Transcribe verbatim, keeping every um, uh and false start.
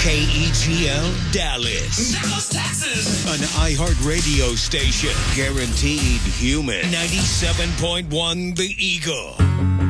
K E G L Dallas. Dallas, Texas. An iHeart radio station. Guaranteed human. ninety-seven point one The Eagle.